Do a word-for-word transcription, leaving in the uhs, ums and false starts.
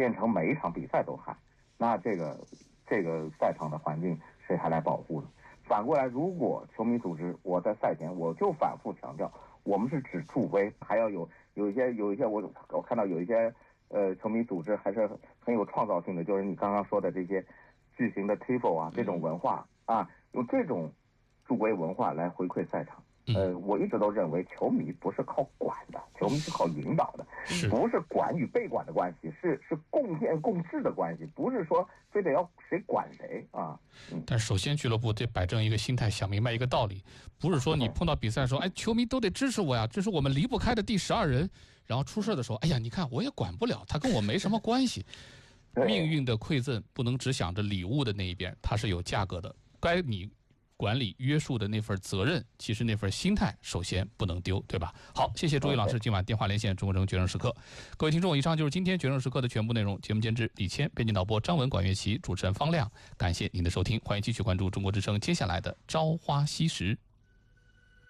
变成每一场比赛都喊，那这个这个赛场的环境谁还来保护呢？反过来，如果球迷组织，我在赛前我就反复强调，我们是只助威，还要有有一些有一些我我看到有一些呃球迷组织还是很有创造性的，就是你刚刚说的这些巨型的 tifo 啊，这种文化啊，用这种助威文化来回馈赛场。呃，我一直都认为球迷不是靠管的，球迷是靠引导的，不是管与被管的关系，是是共建共治的关系，不是说非得要谁管谁啊。 嗯、但首先俱乐部得摆正一个心态，想明白一个道理，不是说你碰到比赛说，哎，球迷都得支持我呀，这是我们离不开的第十二人，然后出事的时候，哎呀，你看我也管不了，他跟我没什么关系。命运的馈赠不能只想着礼物的那一边，它是有价格的，该你管理约束的那份责任，其实那份心态首先不能丢，对吧？好，谢谢朱毅老师今晚电话连线中国城决胜时刻。各位听众，以上就是今天决胜时刻的全部内容。节目监制李谦，编辑导播张文、管乐琪，主持人方亮。感谢您的收听，欢迎继续关注中国之声接下来的朝花夕拾。